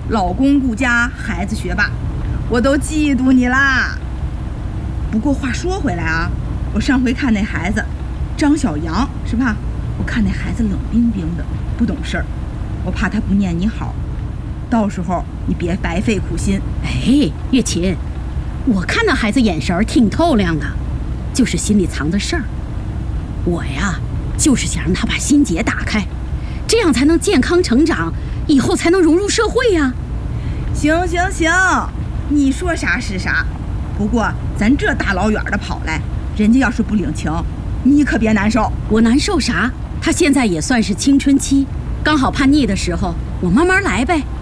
老公顾家，孩子学霸，我都嫉妒你啦。不过话说回来啊，我上回看那孩子张小阳是吧？我看那孩子冷冰冰的，不懂事儿，我怕他不念你好，到时候你别白费苦心。 哎，月琴，我看那孩子眼神挺透亮的，就是心里藏的事儿。我呀，就是想让他把心结打开，这样才能健康成长，以后才能融入社会呀。 行行行，你说啥是啥。不过咱这大老远的跑来，人家要是不领情，你可别难受。 我难受啥？他现在也算是青春期，刚好叛逆的时候，我慢慢来呗。